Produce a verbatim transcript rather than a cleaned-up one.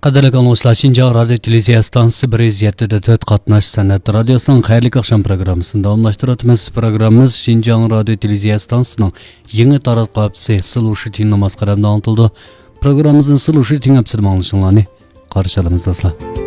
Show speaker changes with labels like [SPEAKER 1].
[SPEAKER 1] Qadrli anonslar Şinjan Radyo Televiziya stansiyasi bir yuz yetti nöqta to'rt qatnash san'at radiosining xayrli akşam programmasini davomlashtiramiz. Programmamiz Şinjan Radyo Televiziya stansiyasining yangi taratqusi Sulushi tinlamas qaramda antildi. Programmamizning Sulushi tinglab sizlarni qarshi olamiz do'stlar.